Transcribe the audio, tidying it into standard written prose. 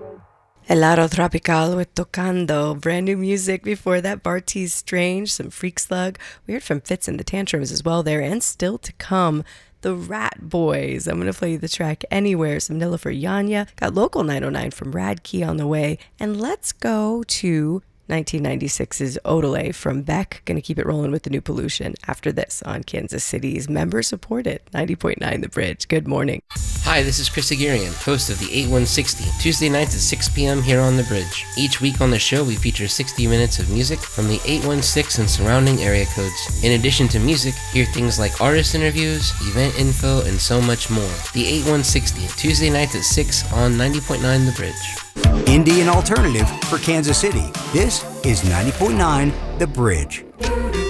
Helado Tropical with Tocando. Brand new music before that. Bart's Strange, some Freak Slug. We heard from Fitz and the Tantrums as well there. And still to come, the Rat Boys. I'm going to play you the track Anywhere. Some Nilla for Yanya. Got Local 909 from Rad Key on the way. And let's go to 1996's Odelay from Beck. Gonna keep it rolling with the new Pollution after this on Kansas City's member-supported 90.9 The Bridge. Good morning. Hi, this is Chris Aguirre, host of the 8160, Tuesday nights at 6 p.m. here on The Bridge. Each week on the show, we feature 60 minutes of music from the 816 and surrounding area codes. In addition to music, hear things like artist interviews, event info, and so much more. The 8160, Tuesday nights at 6 on 90.9 The Bridge. Indie and alternative for Kansas City. This is 90.9 The Bridge.